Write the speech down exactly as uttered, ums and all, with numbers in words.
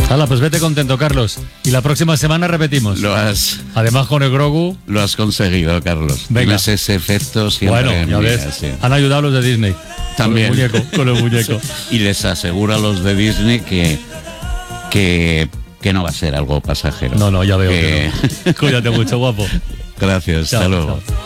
Hala, pues vete contento, Carlos. Y la próxima semana repetimos. Lo has... Además con el Grogu... Lo has conseguido, Carlos. Venga. Tienes ese efecto siempre. Bueno, ya ves. Mira, sí. Han ayudado los de Disney. También. Con el muñeco. Con el muñeco. Y les aseguro a los de Disney que... que que no va a ser algo pasajero. No, no, ya veo que... que no. Cuídate mucho, guapo. Gracias, Chao, hasta luego. chao.